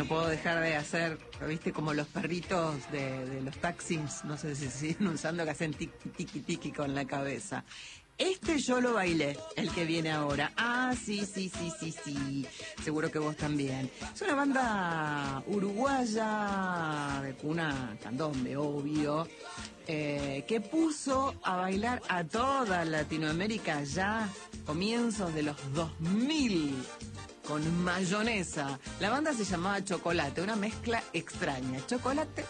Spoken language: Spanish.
No puedo dejar de hacer, viste, como los perritos de los taxis, no sé si siguen usando, que hacen tiki tiki tiki con la cabeza. Este yo lo bailé, el que viene ahora. Ah, sí. Seguro que vos también. Es una banda uruguaya de cuna candombe, obvio, que puso a bailar a toda Latinoamérica ya comienzos de los 2000 con mayonesa. La banda se llamaba Chocolate, una mezcla extraña. Chocolate